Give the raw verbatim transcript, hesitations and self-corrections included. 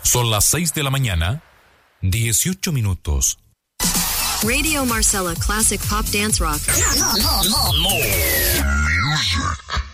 Son las seis de la mañana, dieciocho minutos. Radio Marcella Classic Pop Dance Rock. Music.